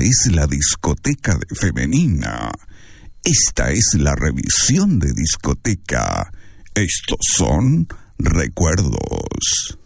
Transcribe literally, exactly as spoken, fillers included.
es la discoteca de Femenina. Esta es la revisión de discoteca. Estos son recuerdos.